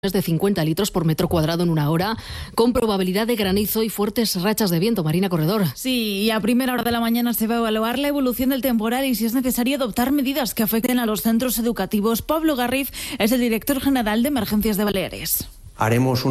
de 50 litros por metro cuadrado en una hora, con probabilidad de granizo y fuertes rachas de viento. Marina Corredor. Sí, y a primera hora de la mañana se va a evaluar la evolución del temporal y si es necesario adoptar medidas que afecten a los centros educativos. Pablo Garriz es el director general de Emergencias de Baleares. Haremos